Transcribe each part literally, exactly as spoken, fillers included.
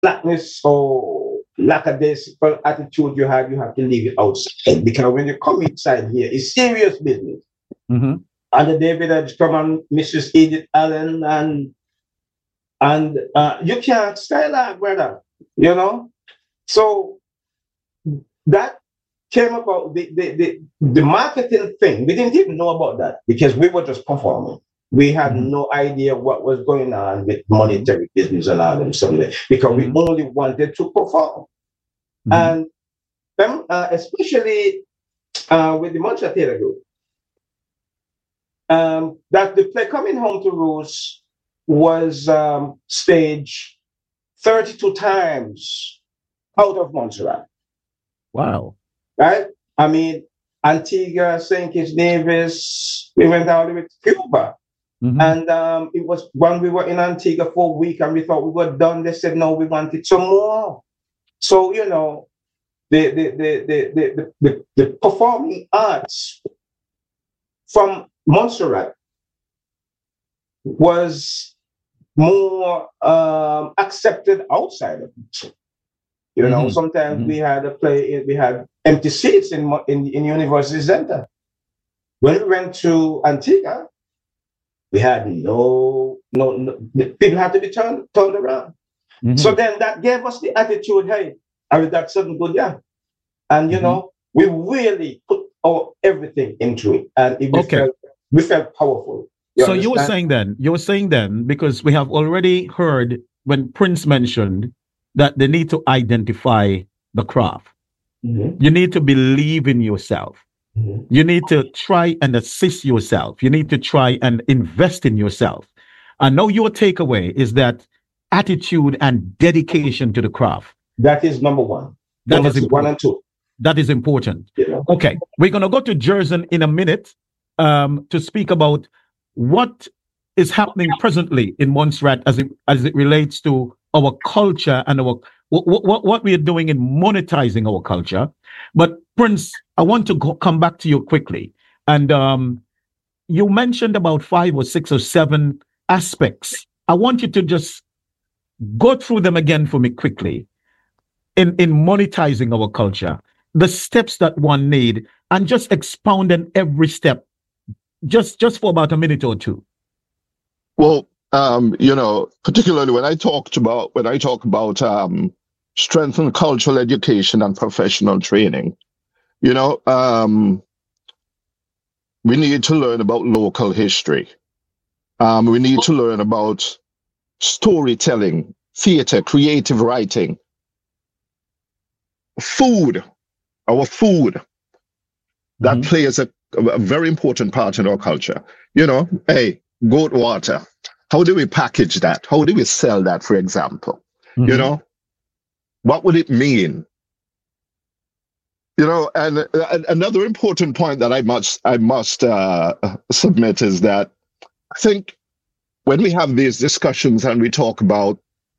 slackness or lackadaisical attitude you have, you have to leave it outside. Because when you come inside here, it's serious business. Mm-hmm. And the David had come and Missus Edith Allen, and and uh, you can't style that, brother. You know? So that came about the, the the the marketing thing. We didn't even know about that because we were just performing. We had Mhm. no idea what was going on with monetary business and all them something because Mhm. we only wanted to perform. Mhm. And them, uh, especially uh, with the Montreal Theatre Group, um, that the play Coming Home to Roost was um, staged thirty-two times out of Montreal. Wow. Right? I mean, Antigua, Saint Kitts Nevis, we went all the way to Cuba. Mhm. And um, it was when we were in Antigua for a week and we thought we were done. They said, no, we wanted some more. So, you know, the, the, the, the, the, the, the performing arts from Montserrat was more um, accepted outside of it. You know, Mhm. sometimes Mhm. we had a play, we had empty seats in, in, in University Center. When we went to Antigua, we had no, no, no people had to be turned, turned around. Mhm. So then that gave us the attitude, hey, I got something good, yeah. And you Mhm. know, we really put our everything into it. And it, we Okay. felt we felt powerful. You So you were understand? saying then, you were saying then, because we have already heard when Prince mentioned that they need to identify the craft. Mhm. You need to believe in yourself. Mhm. You need to try and assist yourself. You need to try and invest in yourself. I know your takeaway is that attitude and dedication to the craft. That is number one. That Number is two, one important. and two. That is important. You know? Okay, we're going to go to Jerson in a minute um, to speak about what is happening presently in Montserrat as it as it relates to our culture and our what, what, what we are doing in monetizing our culture. But Prince, I want to go, come back to you quickly. And um, you mentioned about five or six or seven aspects. I want you to just go through them again for me quickly in, in monetizing our culture, the steps that one need, and just expound on every step just just for about a minute or two. Well, um, you know, particularly when I talked about when I talk about um, strengthen cultural education and professional training, you know, um, we need to learn about local history. Um, we need to learn about storytelling, theater, creative writing, food, our food that Mhm. plays a, a very important part in our culture. You know, hey, goat water. How do we package that? How do we sell that, for example? You Mhm. know, what would it mean? You know, and, and another important point that I must I must uh, submit is that I think when we have these discussions and we talk about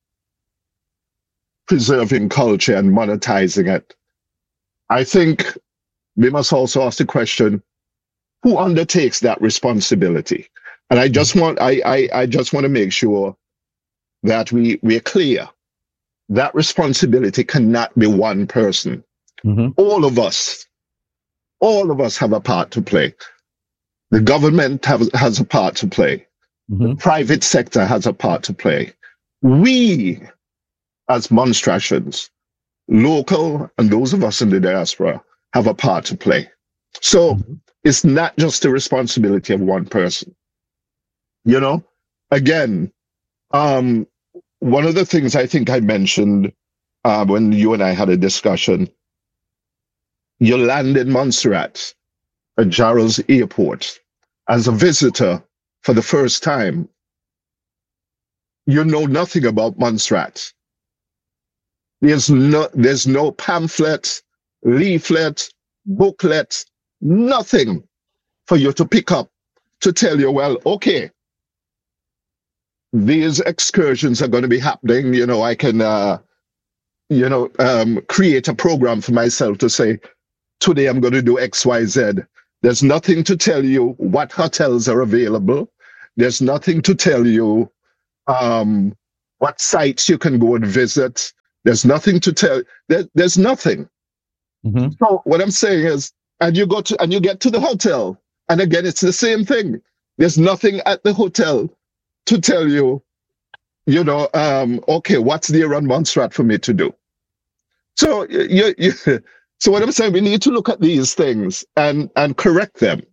preserving culture and monetizing it, I think we must also ask the question, who undertakes that responsibility? And I just want I I, I just want to make sure that we we're clear. That responsibility cannot be one person. Mhm. All of us, all of us have a part to play. The government have, has a part to play. The Mhm. private sector has a part to play. We, as monstrations, local and those of us in the diaspora, have a part to play. So Mhm. it's not just the responsibility of one person. You know, again, um, one of the things I think I mentioned uh, when you and I had a discussion, you land in Montserrat at Jarrell's Airport as a visitor for the first time. You know nothing about Montserrat. There's no, there's no pamphlet, leaflet, booklet, nothing for you to pick up to tell you, well, okay, these excursions are going to be happening. You know, I can, uh, you know, um, create a program for myself to say, today I'm going to do X, Y, Z. There's nothing to tell you what hotels are available. There's nothing to tell you um, what sites you can go and visit. There's nothing to tell. There, there's nothing. Mm-hmm. So what I'm saying is, and you go to and you get to the hotel, and again, it's the same thing. There's nothing at the hotel to tell you, you know, um, okay, what's there on Montserrat for me to do? So you, you, so what I'm saying, we need to look at these things and and correct them.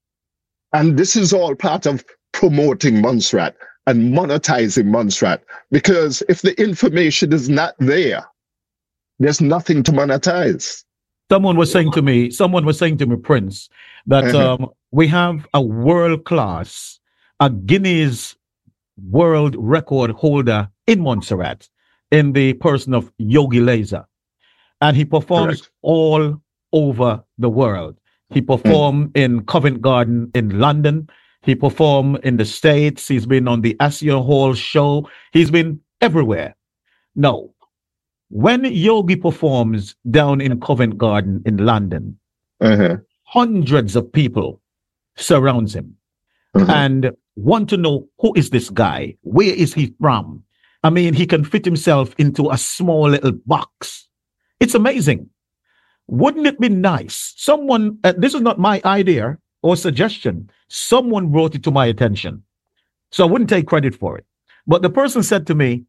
And this is all part of promoting Montserrat and monetizing Montserrat, because if the information is not there, there's nothing to monetize. Someone was saying to me, someone was saying to me, Prince, that Uh-huh. um, we have a world class, a Guinness World Record holder in Montserrat, in the person of Yogi Laser, and he performs Correct. all over the world. He performed in Covent Garden in London. He performed in the States. He's been on the Astor Hall show. He's been everywhere. Now, when Yogi performs down in Covent Garden in London, Uh-huh. hundreds of people surrounds him Uh-huh. and want to know, who is this guy? Where is he from? I mean, he can fit himself into a small little box. It's amazing. Wouldn't it be nice? Someone, uh, this is not my idea or suggestion. Someone brought it to my attention. So I wouldn't take credit for it. But the person said to me,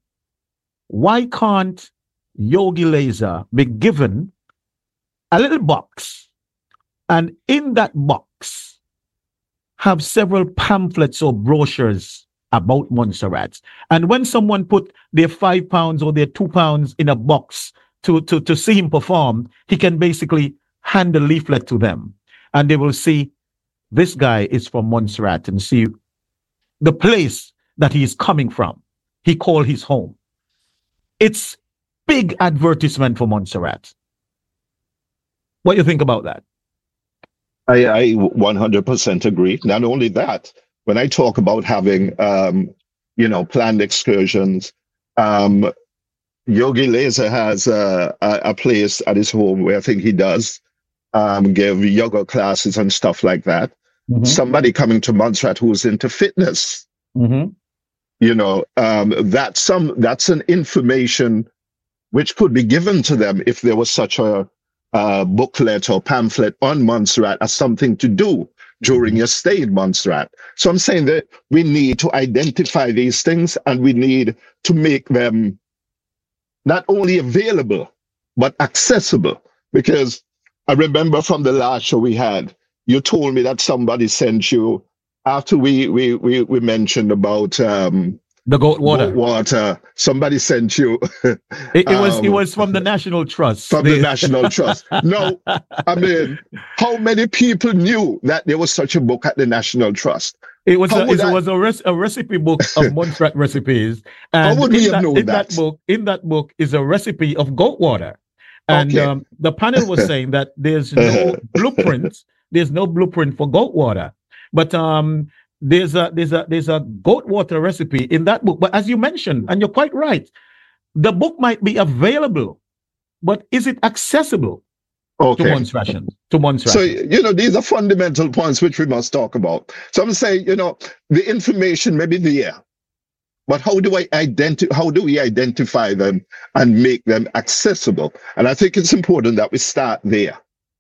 why can't Yogi Laser be given a little box, and in that box have several pamphlets or brochures about Montserrat? And when someone put their five pounds or their two pounds in a box to, to, to see him perform, he can basically hand a leaflet to them, and they will see this guy is from Montserrat and see the place that he is coming from. He called his home. It's big advertisement for Montserrat. What do you think about that? I, I one hundred percent agree. Not only that, when I talk about having, um, you know, planned excursions, um, Yogi Laser has a, a, a place at his home where I think he does um, give yoga classes and stuff like that. Mm-hmm. Somebody coming to Montserrat who's into fitness, Mm-hmm. you know, um, that's some that's an information which could be given to them if there was such a uh, booklet or pamphlet on Montserrat as something to do during your stay in Montserrat. So I'm saying that we need to identify these things, and we need to make them not only available, but accessible. Because I remember from the last show we had, you told me that somebody sent you, after we we we, we mentioned about um, The goat water. goat water, somebody sent you It, it was it um, was from the National Trust. from They- the National Trust. No, I mean, how many people knew that there was such a book at the National Trust? It was How a, would it I- was a, res, a recipe book of Montserrat recipes, and would we in, have that, known in that? that? book, in that book is a recipe of goat water, and Okay. um, the panel was saying that there's no blueprint, there's no blueprint for goat water, but um, there's a there's a there's a goat water recipe in that book. But as you mentioned, and you're quite right, the book might be available, but is it accessible to Okay. Montserratians? To Montserrat. So, you know, these are fundamental points which we must talk about. So I'm saying, you know, the information may be there, but how do I identi- how do we identify them and make them accessible? And I think it's important that we start there.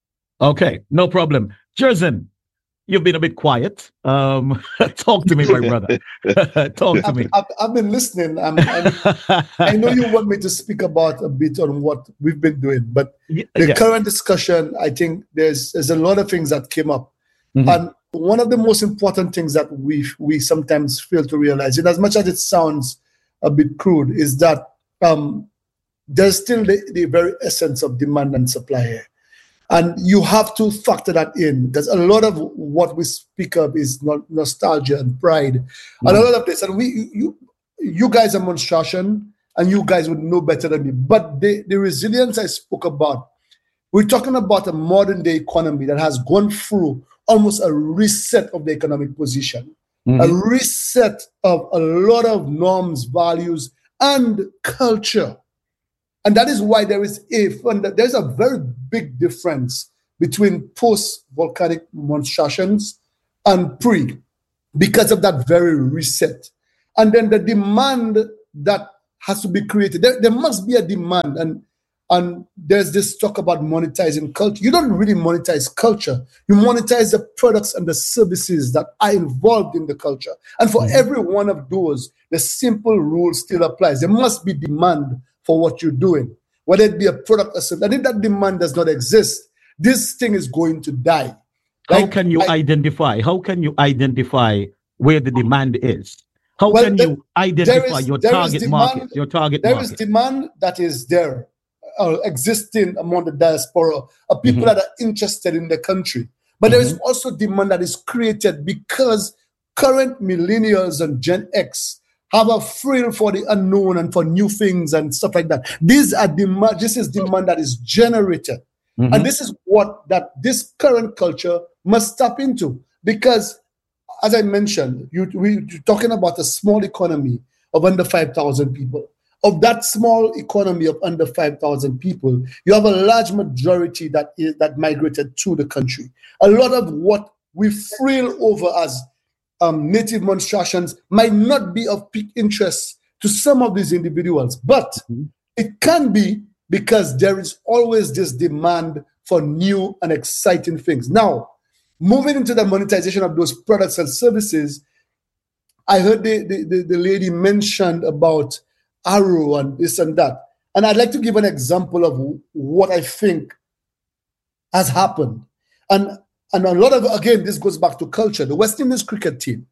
Okay, no problem. Jerzen, you've been a bit quiet. Um, talk to me, my brother. Talk to I've, me. I've, I've been listening. I'm, I'm, I know you want me to speak about a bit on what we've been doing, but Y- the yeah. current discussion, I think there's there's a lot of things that came up. Mhm. And one of the most important things that we we sometimes fail to realize, in as much as it sounds a bit crude, is that um, there's still the, the very essence of demand and supply here. And you have to factor that in, because a lot of what we speak of is no- nostalgia and pride, and a lot of this. And we, you, you guys are Monstration, and you guys would know better than me. But the, the resilience I spoke about, we're talking about a modern day economy that has gone through almost a reset of the economic position, Mhm. a reset of a lot of norms, values, and culture. And that is why there is a fund, there's a very big difference between post-volcanic Monstrations and pre, because of that very reset. And then the demand that has to be created. There, there must be a demand, and and there's this talk about monetizing culture. You don't really monetize culture. You monetize the products and the services that are involved in the culture. And for mm-hmm. every one of those, the simple rule still applies. There must be demand for what you're doing, whether it be a product or service. And if that demand does not exist, this thing is going to die. How Like, can you I, identify? How can you identify where the demand is? How well, can the, you identify is, your target demand, market? Your target there market. There is demand that is there, uh, existing among the diaspora, of people mm-hmm. that are interested in the country. But mm-hmm. there is also demand that is created because current millennials and Gen X have a thrill for the unknown and for new things and stuff like that. These are demand. This is demand that is generated. Mm-hmm. And this is what that this current culture must tap into, because, as I mentioned, you, we, you're talking about a small economy of under five thousand people. Of that small economy of under five thousand people, you have a large majority that is that migrated to the country. A lot of what we thrill over as um, native monstrations might not be of peak interest to some of these individuals, but mm-hmm. it can be, because there is always this demand for new and exciting things. Now, moving into the monetization of those products and services, I heard the, the, the, the lady mentioned about Arrow and this and that. And I'd like to give an example of what I think has happened. And, and a lot of, again, this goes back to culture. The West Indies cricket team.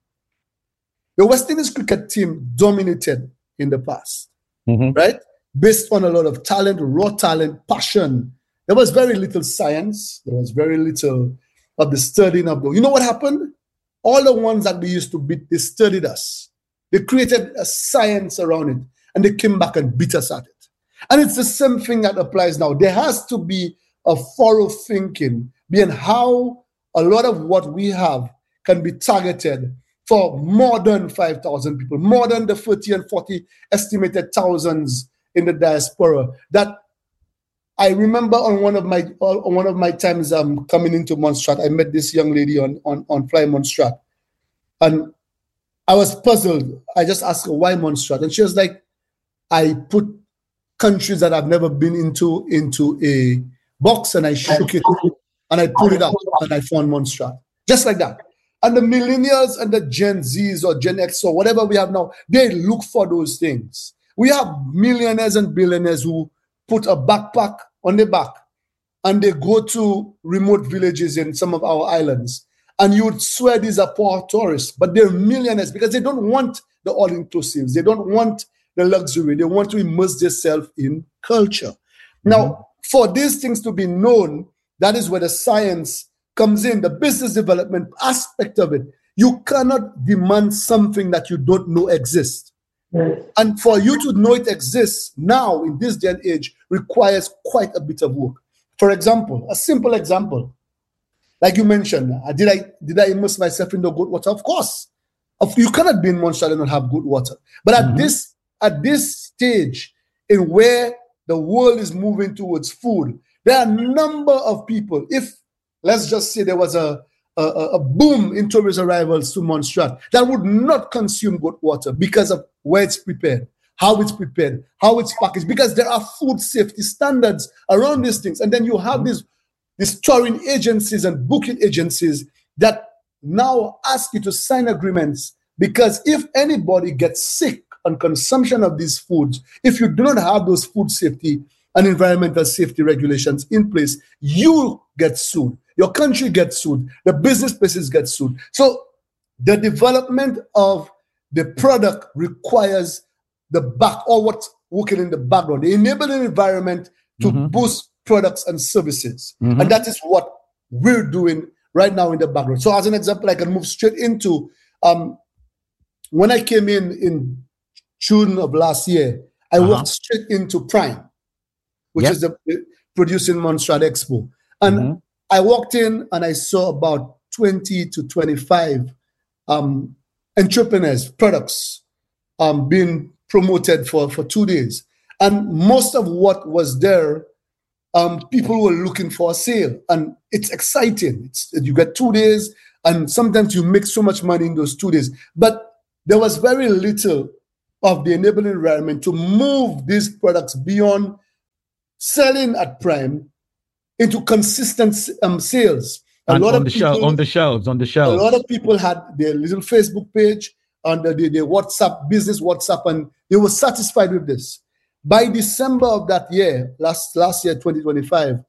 The West Indies cricket team dominated in the past, mm-hmm. right? Based on a lot of talent, raw talent, passion. There was very little science. There was very little of the studying of the... You know what happened? All the ones that we used to beat, they studied us. They created a science around it, and they came back and beat us at it. And it's the same thing that applies now. There has to be a thorough thinking behind how a lot of what we have can be targeted for more than five thousand people, more than the thirty and forty estimated thousands in the diaspora. That I remember on one of my on one of my times um, coming into Montserrat, I met this young lady on, on, on Fly Montserrat. And I was puzzled. I just asked her, why Montserrat? And she was like, I put countries that I've never been into into a box, and I shook it and I pulled it out and I found Montserrat. Just like that. And the millennials and the Gen Zs or Gen X or whatever we have now, they look for those things. We have millionaires and billionaires who put a backpack on their back and they go to remote villages in some of our islands. And you would swear these are poor tourists, but they're millionaires because they don't want the all-inclusives. They don't want the luxury. They want to immerse themselves in culture. Mm-hmm. Now, for these things to be known, that is where the science comes in, the business development aspect of it. You cannot demand something that you don't know exists. Right. And for you to know it exists now in this day and age requires quite a bit of work. For example, a simple example, like you mentioned, uh, did I did I immerse myself in the good water? Of course. Of, you cannot be in Montserrat and not have good water. But at mm-hmm. this at this stage in where the world is moving towards food, there are a number of people. If let's just say there was a, a, a boom in tourist arrivals to Montserrat that would not consume good water because of where it's prepared, how it's prepared, how it's packaged, because there are food safety standards around these things. And then you have these, these touring agencies and booking agencies that now ask you to sign agreements, because if anybody gets sick on consumption of these foods, if you do not have those food safety and environmental safety regulations in place, you get sued. Your country gets sued. The business places get sued. So the development of the product requires the back, or what's working in the background, the enabling environment to mm-hmm. boost products and services. Mm-hmm. And that is what we're doing right now in the background. So as an example, I can move straight into, um, when I came in in June of last year, I uh-huh. walked straight into Prime, which yep. is the, the producing Montserrat Expo. And mm-hmm. I walked in and I saw about twenty to twenty-five um, entrepreneurs, products um, being promoted for, for two days. And most of what was there, um, people were looking for a sale. And it's exciting. It's, you get two days and sometimes you make so much money in those two days. But there was very little of the enabling environment to move these products beyond selling at prime into consistent um, sales. A And lot on of the people, shelf, on the shelves, on the a shelves. lot of people had their little Facebook page and the, the, the WhatsApp business WhatsApp, and they were satisfied with this. By December of that year, last last year, twenty twenty-five,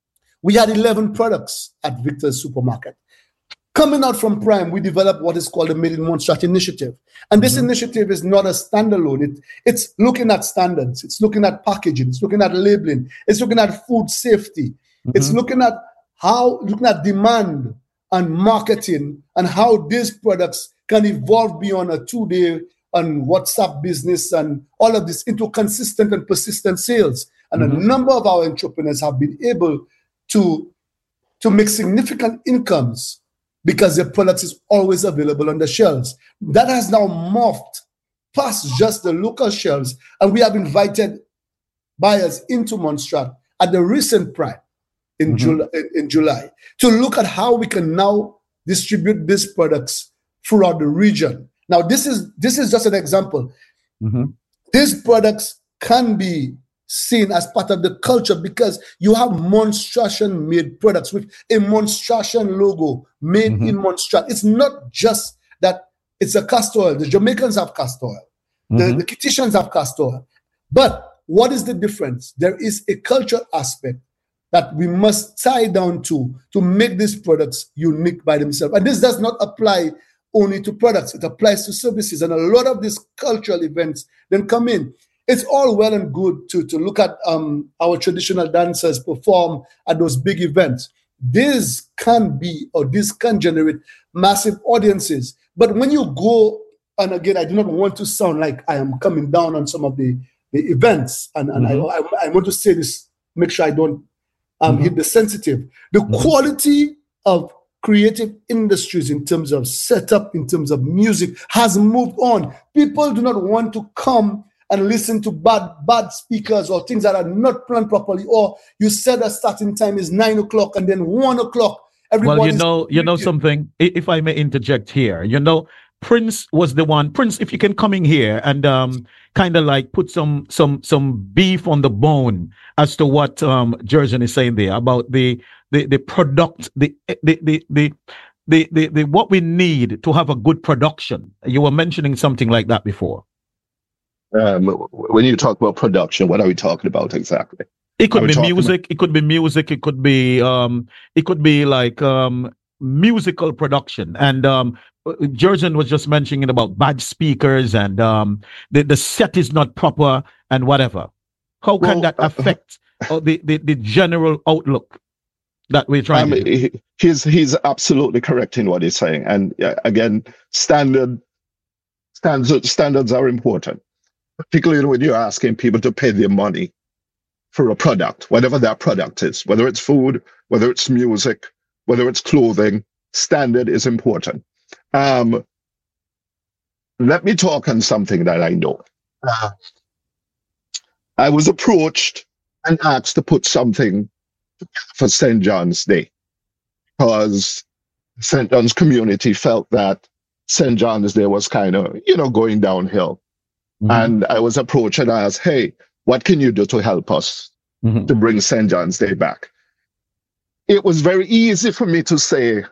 we had eleven products at Victor's Supermarket. Coming out from Prime, we developed what is called the Made in Montserrat initiative. And this mm-hmm. initiative is not a standalone. It, it's looking at standards. It's looking at packaging. It's looking at labeling. It's looking at food safety. Mm-hmm. It's looking at how, looking at demand and marketing and how these products can evolve beyond a two-day and WhatsApp business and all of this into consistent and persistent sales. And mm-hmm. a number of our entrepreneurs have been able to, to make significant incomes because their products is always available on the shelves. That has now morphed past just the local shelves, and we have invited buyers into Montserrat at the recent Prime in, mm-hmm. July, in, in July to look at how we can now distribute these products throughout the region. Now, this is this is just an example. Mm-hmm. These products can be seen as part of the culture because you have Monstration made products with a Monstration logo made mm-hmm. in Montserrat. It's not just that it's a castor oil. The Jamaicans have castor oil. Mm-hmm. The, the Kititians have castor oil. But what is the difference? There is a culture aspect that we must tie down to to make these products unique by themselves. And this does not apply only to products. It applies to services. And a lot of these cultural events then come in. It's all well and good to, to look at um, our traditional dancers perform at those big events. This can be, or this can generate massive audiences. But when you go, and again, I do not want to sound like I am coming down on some of the, the events, and, and mm-hmm. I, I, I want to say this, make sure I don't um, mm-hmm. hit the sensitive. The mm-hmm. quality of creative industries in terms of setup, in terms of music, has moved on. People do not want to come and listen to bad bad speakers or things that are not planned properly, or you said a starting time is nine o'clock and then one o'clock. Everybody well, you know, you know something. If I may interject here, you know, Prince was the one. Prince, if you can come in here and um, kind of like put some some some beef on the bone as to what um Jerson is saying there about the the the product, the the the the. The, the the what we need to have a good production. You were mentioning something like that before. Um, when you talk about production, what are we talking about exactly? It could be music. About- it could be music. It could be um. It could be like um musical production. And um, Jerson was just mentioning about bad speakers and um the the set is not proper and whatever. How can well, that affect uh, the, the the general outlook that we're trying um, to do? He's he's absolutely correct in what he's saying. And uh, again, standard standards standards are important. Particularly when you're asking people to pay their money for a product, whatever that product is, whether it's food, whether it's music, whether it's clothing, standard is important. Um, let me talk on something that I know. Uh, I was approached and asked to put something together for Saint John's Day because Saint John's community felt that Saint John's Day was kind of, you know, going downhill. Mm-hmm. And I was approached and asked, hey, what can you do to help us mm-hmm. to bring Saint John's Day back? It was very easy for me to say,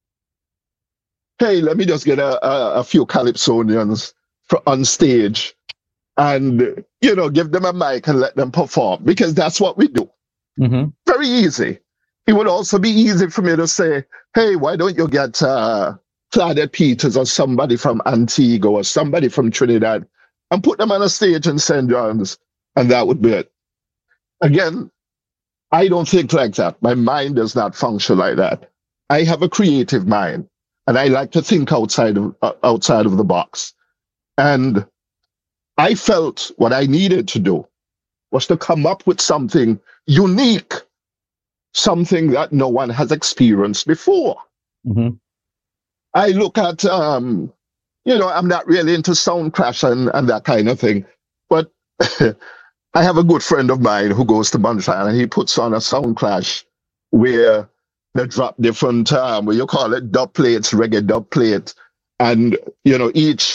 hey, let me just get a, a, a few Calypsonians for, on stage and, you know, give them a mic and let them perform, because that's what we do. Mm-hmm. Very easy. It would also be easy for me to say, hey, why don't you get uh, Claudette Peters or somebody from Antigua or somebody from Trinidad and put them on a stage in Saint John's, and that would be it. Again, I don't think like that. My mind does not function like that. I have a creative mind, and I like to think outside of uh, outside of the box. And I felt what I needed to do was to come up with something unique, something that no one has experienced before. Mm-hmm. I look at, um, you know, I'm not really into sound crash and, and that kind of thing, but I have a good friend of mine who goes to Montreal and he puts on a sound clash where they drop different, um, what you call it, dub plates, reggae dub plate. And, you know, each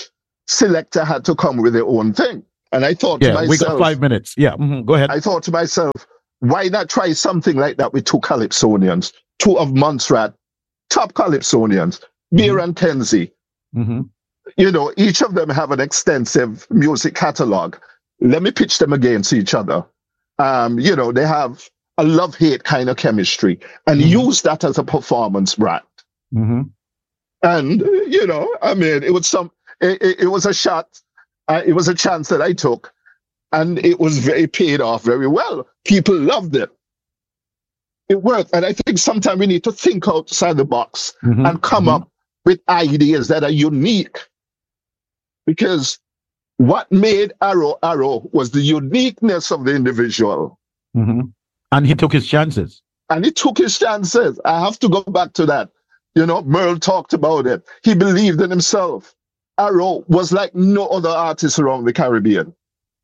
Selector had to come with their own thing. And I thought Yeah, to myself, we got five minutes. Yeah, mhm, go ahead. I thought to myself, why not try something like that with two Calypsonians, two of Montserrat, top Calypsonians, Beer and Tenzi. Mm-hmm. You know, each of them have an extensive music catalog. Let me pitch them against each other. Um, you know, they have a love-hate kind of chemistry, and Mhm. use that as a performance brand. Mm-hmm. And you know, I mean, it was some, it, it, it was a shot, uh, it was a chance that I took, and it was very paid off very well. People loved it. It worked, and I think sometimes we need to think outside the box Mhm. and come Mhm. up with ideas that are unique. Because what made Arrow Arrow was the uniqueness of the individual. Mm-hmm. And he took his chances. And he took his chances. I have to go back to that. You know, Merle talked about it. He believed in himself. Arrow was like no other artist around the Caribbean.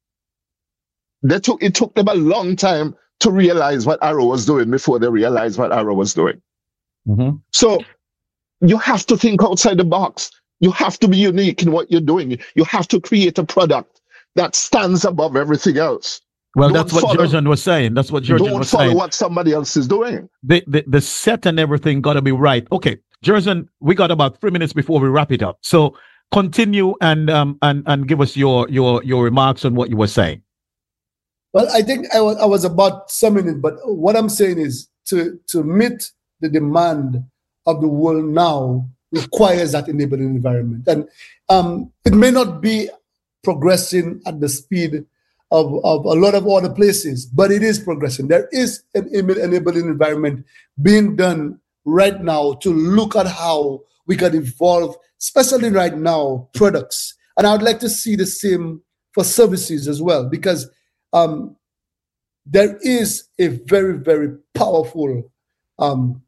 They took, it took them a long time to realize what Arrow was doing before they realized what Arrow was doing. Mm-hmm. So you have to think outside the box. You have to be unique in what you're doing. You have to create a product that stands above everything else. Well, Don't that's what follow- Georgian was saying. That's what Georgian Don't was follow saying. what somebody else is doing. The, the the set and everything got to be right. Okay, Georgian, we got about three minutes before we wrap it up. So continue and um and and give us your your your remarks on what you were saying. Well, I think I was, I was about summing it, but what I'm saying is to, to meet the demand of the world now requires that enabling environment. And um, it may not be progressing at the speed of, of a lot of other places, but it is progressing. There is an enabling environment being done right now to look at how we can evolve, especially right now, products. And I would like to see the same for services as well, because um, there is a very, very powerful um,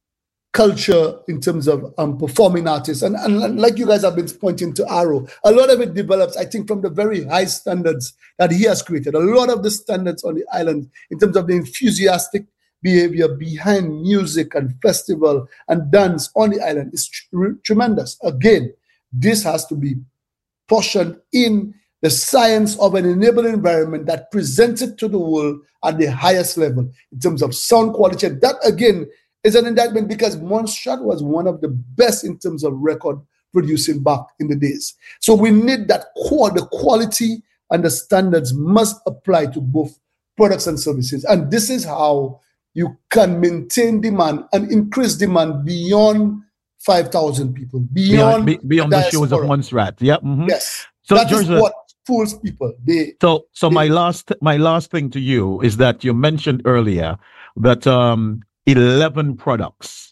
culture in terms of um, performing artists. And, and like you guys have been pointing to Arrow, a lot of it develops, I think, from the very high standards that he has created. A lot of the standards on the island in terms of the enthusiastic behavior behind music and festival and dance on the island is tr- tremendous. Again, this has to be portioned in the science of an enabling environment that presents it to the world at the highest level in terms of sound quality. And that, again, is an indictment because Montserrat was one of the best in terms of record producing back in the days. So we need that core, the quality and the standards must apply to both products and services. And this is how you can maintain demand and increase demand beyond five thousand people, beyond, Beyond, be, beyond the shows of diaspora. Montserrat. Yeah. mhm. Yes. So that is Georgia, what fools people. They So, so They- my last, my last thing to you is that you mentioned earlier that um, eleven products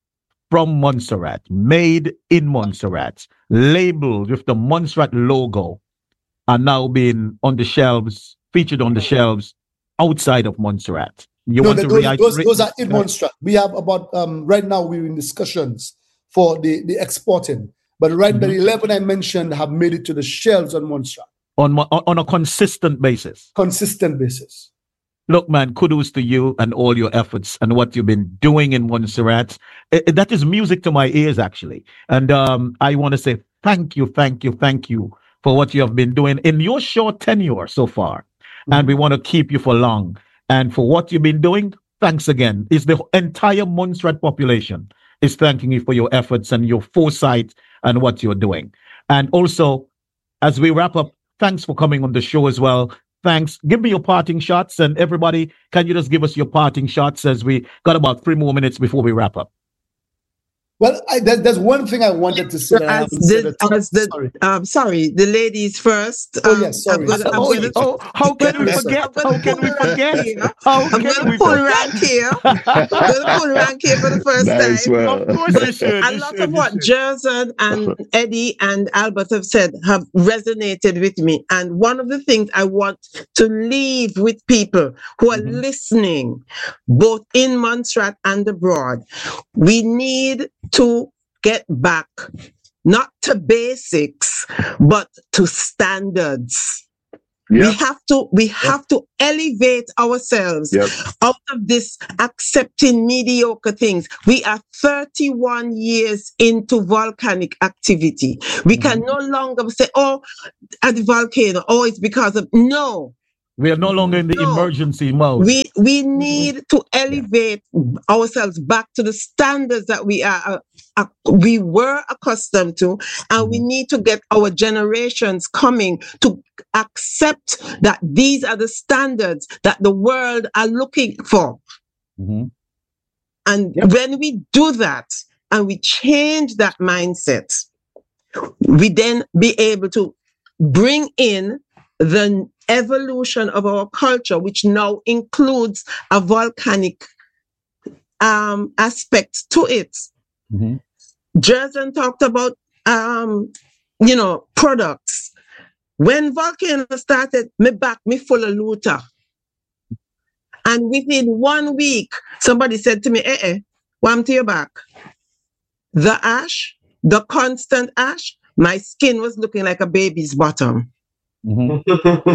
from Montserrat, made in Montserrat, labeled with the Montserrat logo, are now being on the shelves, featured on the shelves outside of Montserrat. You no, want the- to those, reiterate? those, those are in Montserrat. We have about um, right now we're in discussions for the, the exporting. But right, the Mhm. eleven I mentioned have made it to the shelves on Montserrat, on mo- on a consistent basis. consistent basis. Look, man, kudos to you and all your efforts and what you've been doing in Montserrat. I- I- that is music to my ears, actually. And um, I want to say thank you, thank you, thank you for what you have been doing in your short tenure so far. And we want to keep you for long. And for what you've been doing, thanks again. It's the entire Montserrat population is thanking you for your efforts and your foresight and what you're doing. And also, as we wrap up, thanks for coming on the show as well. Thanks. Give me your parting shots, and everybody, can you just give us your parting shots as we got about three more minutes before we wrap up? Well, I, there, there's one thing I wanted to say. that I As haven't said the, at all. as the Sorry. um, sorry, the ladies first. Oh, Um, yes, sorry. I'm gonna, I'm Oh, gonna, oh, how can we Yes, sir. forget? I'm gonna How can we pull rank forget? here. How I'm can gonna we pull forget? rank here. I'm gonna pull rank here for the first Nice time. well. Of course you should. A you lot should, of you what should. Jerson and Eddie and Albert have said have resonated with me. And one of the things I want to leave with people who are Mhm. listening, both in Montserrat and abroad, we need to get back not to basics, but to standards. Yep. We have to we have to elevate ourselves Yep. out of this accepting mediocre things. We are thirty-one years into volcanic activity. We can no longer say, oh, at the volcano, oh, it's because of no. We are no longer in the No. emergency mode. We we need to elevate ourselves back to the standards that we are uh, uh, we were accustomed to, and we need to get our generations coming to accept that these are the standards that the world are looking for. Mhm. And Yep. when we do that and we change that mindset, we then be able to bring in the evolution of our culture, which now includes a volcanic um, aspect to it. Mhm. Jerson talked about, um, you know, products. When volcano started, me back me full of looter. And within one week, somebody said to me, eh, eh, wham to your back. The ash, the constant ash, my skin was looking like a baby's bottom. Mhm.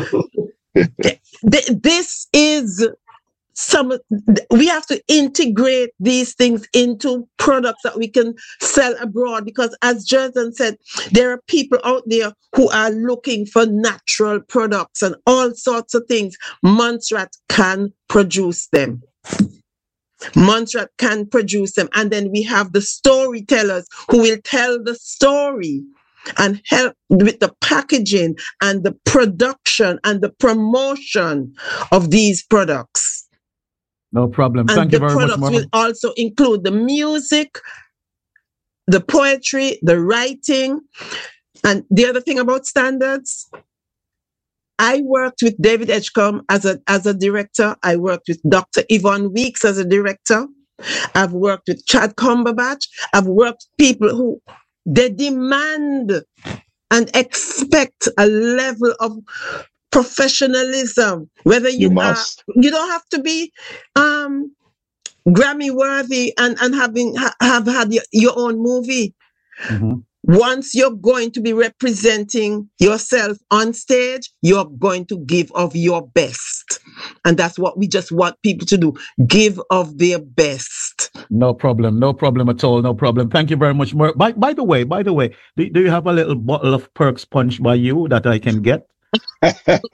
Th- This is some, we have to integrate these things into products that we can sell abroad, because as Jerson said, there are people out there who are looking for natural products and all sorts of things. Montserrat can produce them. Montserrat can produce them. And then we have the storytellers who will tell the story and help with the packaging and the production and the promotion of these products. No problem. And Thank the you very much, products will Marvin. also include the music, the poetry, the writing. And the other thing about standards, I worked with David Edgecombe as a, as a director. I worked with Doctor Yvonne Weeks as a director. I've worked with Chad Cumberbatch. I've worked with people who they demand and expect a level of professionalism. Whether you, You are, must. you don't have to be um, Grammy worthy and, and having ha, have had your, your own movie. Mhm. Once you're going to be representing yourself on stage, you're going to give of your best. And that's what we just want people to do. Give of their best. No problem. No problem at all. No problem. Thank you very much, Mer. By, by the way, by the way, do, do you have a little bottle of Perks Punch by you that I can get? I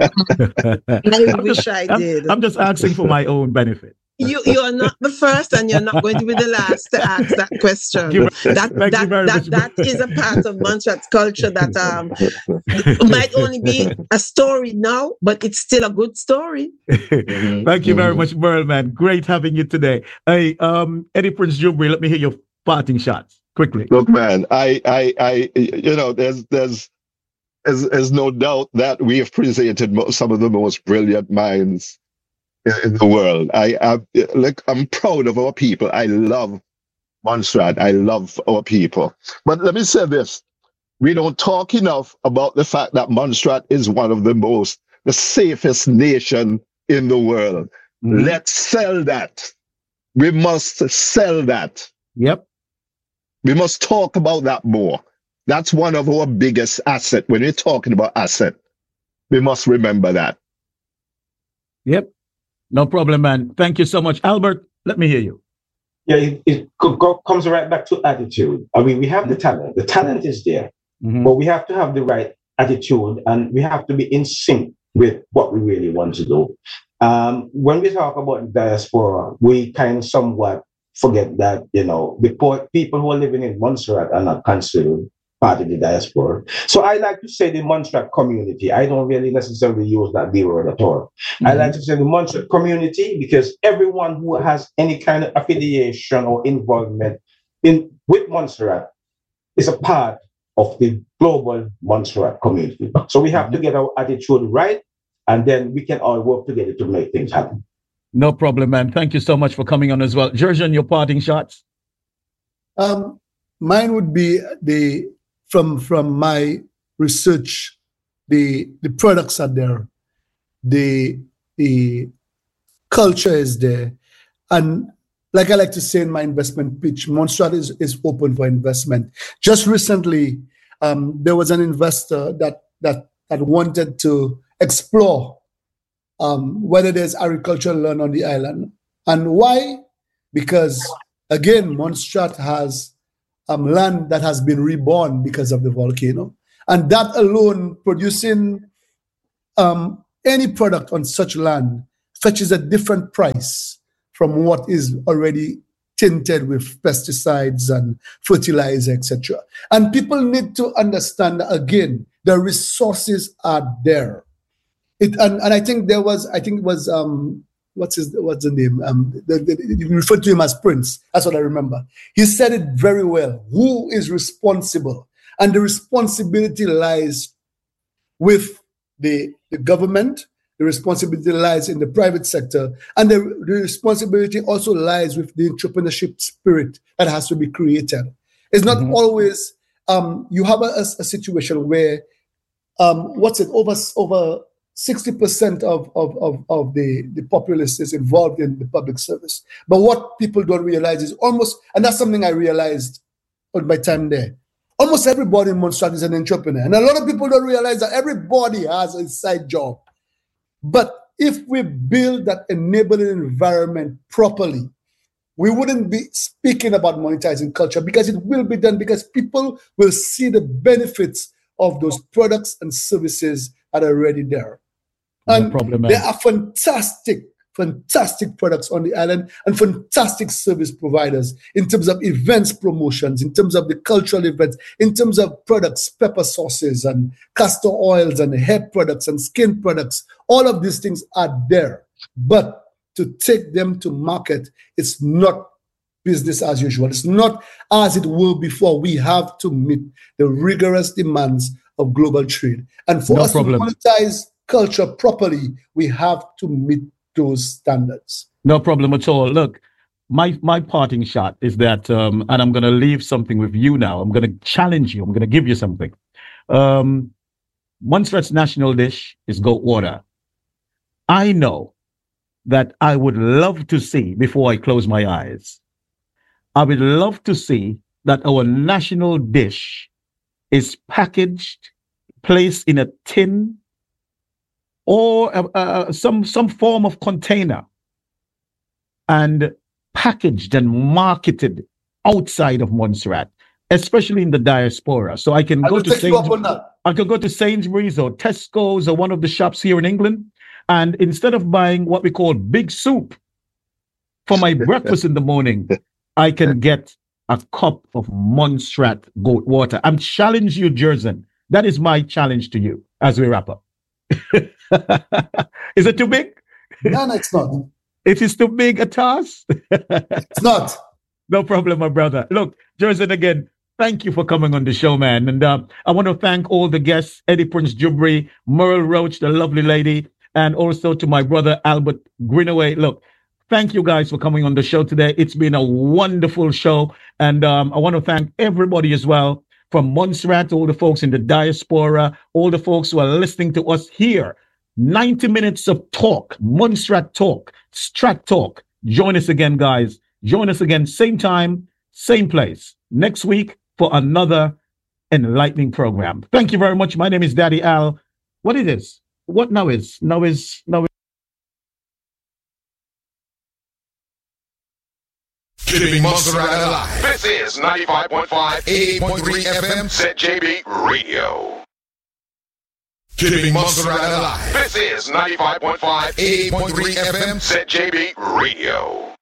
I'm wish just, I I'm, did. I'm just asking for my own benefit. You you're not the first and you're not going to be the last to ask that question. Thank you, That thank you that very that, much. that is a part of Montserrat's culture that um might only be a story now, but it's still a good story. Thank you very Mhm. much, Merle, man. Great having you today. Hey, um, Eddie Prince Jubri, let me hear your parting shots quickly. Look, man, I, I, I, you know, there's, there's, there's, there's no doubt that we have presented mo- some of the most brilliant minds in, in the world. I, I, like, I'm proud of our people. I love Montserrat. I love our people. But let me say this: we don't talk enough about the fact that Montserrat is one of the most, the safest nation in the world. Mhm. Let's sell that. We must sell that. Yep. We must talk about that more. That's one of our biggest assets. When we're talking about asset, we must remember that. Yep. No problem, man. Thank you so much. Albert, let me hear you. Yeah, it, it co- co- comes right back to attitude. I mean, we have the talent. The talent is there, Mhm. but we have to have the right attitude, and we have to be in sync with what we really want to do. Um, when we talk about diaspora, we kind of somewhat forget that, you know, because people who are living in Montserrat are not considered part of the diaspora. So I like to say the Montserrat community. I don't really necessarily use that B word at all. I like to say the Montserrat community, because everyone who has any kind of affiliation or involvement in with Montserrat is a part of the global Montserrat community. So we have to get our attitude right, and then we can all work together to make things happen. No problem, man. Thank you so much for coming on as well. Jerjan, your parting shots? Um, mine would be the from from my research, the the products are there, the the culture is there, and like I like to say in my investment pitch, Montserrat is, is open for investment. Just recently, um, there was an investor that that that wanted to explore um, whether there's agricultural land on the island. And why? Because, again, Montserrat has um, land that has been reborn because of the volcano. And that alone, producing um, any product on such land fetches a different price from what is already tinted with pesticides and fertilizer, et cetera. And people need to understand that, again, the resources are there. It and, and I think there was, I think it was, um, what's his, what's the name? Um, the, the, you referred to him as Prince. That's what I remember. He said it very well. Who is responsible? And the responsibility lies with the, the government. The responsibility lies in the private sector, and the, the responsibility also lies with the entrepreneurship spirit that has to be created. It's not mm-hmm. always, um, you have a, a, a situation where, um, what's it, over over sixty percent of, of, of, of the, the populace is involved in the public service. But what people don't realize is almost, and that's something I realized on my time there, almost everybody in Montserrat is an entrepreneur. And a lot of people don't realize that everybody has a side job. But if we build that enabling environment properly, we wouldn't be speaking about monetizing culture, because it will be done, because people will see the benefits of those products and services that are already there. No and problem, there are fantastic, fantastic products on the island and fantastic service providers in terms of events promotions, in terms of the cultural events, in terms of products, pepper sauces and castor oils and hair products and skin products. All of these things are there. But to take them to market, it's not business as usual. It's not as it will before. We have to meet the rigorous demands of global trade. And for no us problem. to monetize culture properly, we have to meet those standards. No problem at all. Look, my my parting shot is that, um, and I'm going to leave something with you now. I'm going to challenge you. I'm going to give you something. Um, Montserrat's national dish is goat water. I know that I would love to see, before I close my eyes, I would love to see that our national dish is packaged, placed in a tin, or uh, uh, some some form of container, and packaged and marketed outside of Montserrat, especially in the diaspora. So I can I go will to take you up Sainsbury's, on that. I can go to Sainsbury's or Tesco's or one of the shops here in England, and instead of buying what we call big soup for my breakfast in the morning, I can get a cup of Montserrat goat water. I'm challenging you, Jerzen. That is my challenge to you as we wrap up. Is it too big? No, no, it's not. It is too big a task? It's not. No problem, my brother. Look, Jerzen, again, thank you for coming on the show, man. And uh, I want to thank all the guests, Eddie Prince Jubri, Merle Roach, the lovely lady, and also to my brother, Albert Greenaway. Look, thank you guys for coming on the show today. It's been a wonderful show. And um, I want to thank everybody as well, from Montserrat, all the folks in the diaspora, all the folks who are listening to us here. ninety minutes of talk, Montserrat talk, Strat talk. Join us again, guys. Join us again, same time, same place, next week for another enlightening program. Thank you very much. My name is Daddy Al. What is this? What now is? Now is, now is. Keeping Montserrat alive. This is ninety-five point five, eighty-eight point three F M Z J B Radio. Keeping Montserrat alive. This is ninety-five point five, eighty-eight point three F M Z J B Radio.